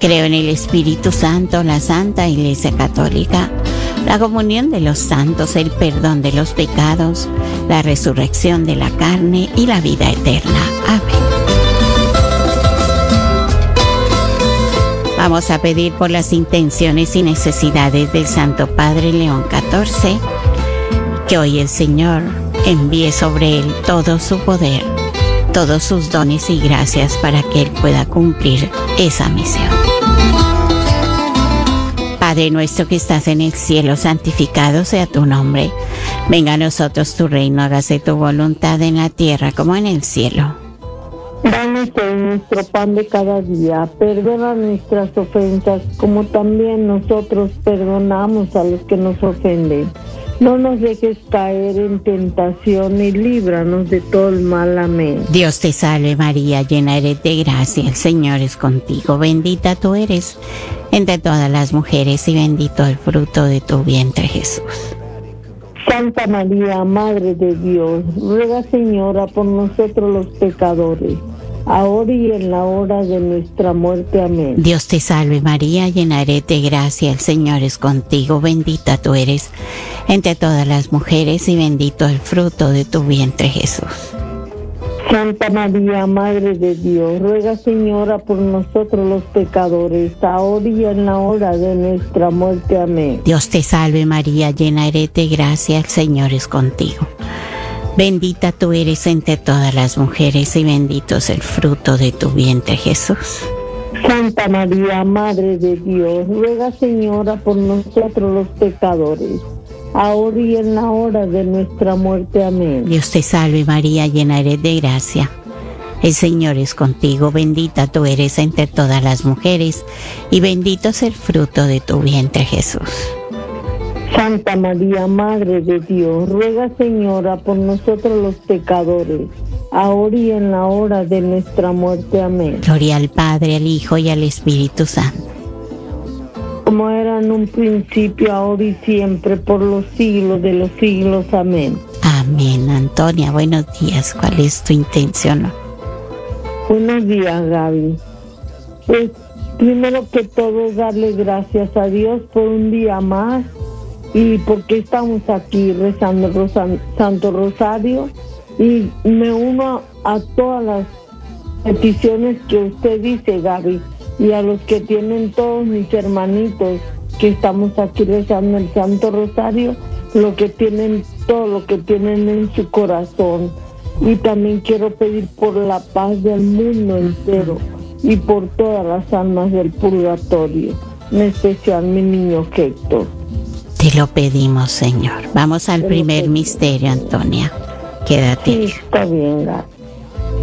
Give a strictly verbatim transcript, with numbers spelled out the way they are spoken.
Creo en el Espíritu Santo, la Santa Iglesia Católica, la comunión de los santos, el perdón de los pecados, la resurrección de la carne y la vida eterna. Amén. Vamos a pedir por las intenciones y necesidades del Santo Padre León catorce, que hoy el Señor envíe sobre él todo su poder, todos sus dones y gracias para que él pueda cumplir esa misión. Padre nuestro que estás en el cielo, santificado sea tu nombre. Venga a nosotros tu reino, hágase tu voluntad en la tierra como en el cielo. Danos hoy nuestro pan de cada día, perdona nuestras ofensas como también nosotros perdonamos a los que nos ofenden. No nos dejes caer en tentación y líbranos de todo el mal. Amén. Dios te salve María, llena eres de gracia, el Señor es contigo. Bendita tú eres entre todas las mujeres y bendito el fruto de tu vientre, Jesús. Santa María, Madre de Dios, ruega, Señora, por nosotros los pecadores, ahora y en la hora de nuestra muerte. Amén. Dios te salve María, llena eres de gracia, el Señor es contigo. Bendita tú eres entre todas las mujeres y bendito el fruto de tu vientre, Jesús. Santa María, Madre de Dios, ruega, Señora, por nosotros los pecadores, ahora y en la hora de nuestra muerte. Amén. Dios te salve María, llena eres de gracia, el Señor es contigo. Bendita tú eres entre todas las mujeres y bendito es el fruto de tu vientre, Jesús. Santa María, Madre de Dios, ruega, Señora, por nosotros los pecadores, ahora y en la hora de nuestra muerte. Amén. Dios te salve María, llena eres de gracia, el Señor es contigo. Bendita tú eres entre todas las mujeres y bendito es el fruto de tu vientre, Jesús. Santa María, Madre de Dios, ruega, Señora, por nosotros los pecadores, ahora y en la hora de nuestra muerte. Amén. Gloria al Padre, al Hijo y al Espíritu Santo. Como era en un principio, ahora y siempre, por los siglos de los siglos. Amén. Amén. Antonia, buenos días. ¿Cuál es tu intención? Buenos días, Gaby. Pues, primero que todo, darle gracias a Dios por un día más y porque estamos aquí rezando el Rosa- Santo Rosario, y me uno a, a todas las peticiones que usted dice, Gaby, y a los que tienen todos mis hermanitos que estamos aquí rezando el Santo Rosario, lo que tienen, todo lo que tienen en su corazón. Y también quiero pedir por la paz del mundo entero y por todas las almas del purgatorio, en especial mi niño Héctor. Te lo pedimos, Señor. Vamos al Te lo primer pedimos. misterio, Antonia. Quédate. Sí, está bien, Gaby.